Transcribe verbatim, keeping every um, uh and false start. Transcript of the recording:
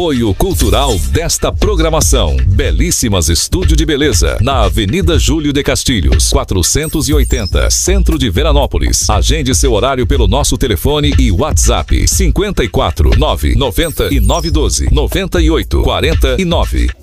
Apoio cultural desta programação. Belíssimas Estúdio de Beleza, na Avenida Júlio de Castilhos, quatrocentos e oitenta, Centro de Veranópolis. Agende seu horário pelo nosso telefone e WhatsApp cinquenta e quatro, nove noventa e nove doze, noventa e oito, quarenta e nove.